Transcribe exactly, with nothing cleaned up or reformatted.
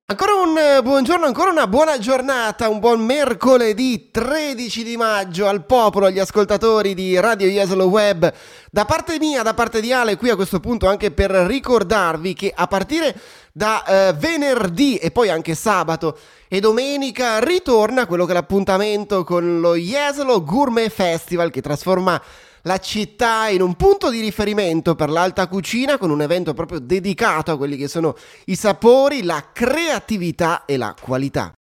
Ancora un eh, buongiorno, ancora una buona giornata, un buon mercoledì tredici di maggio al popolo, agli ascoltatori di Radio Jesolo Web. Da parte mia, da parte di Ale, qui a questo punto anche per ricordarvi che a partire da eh, venerdì e poi anche sabato e domenica ritorna quello che è l'appuntamento con lo Jesolo Gourmet Festival, che trasforma la città in un punto di riferimento per l'alta cucina, con un evento proprio dedicato a quelli che sono i sapori, la creatività e la qualità.